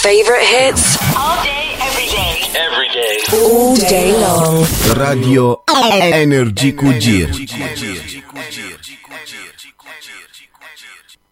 favorite hits all day, every day. Every day. All day long. Radio Energy Kujir.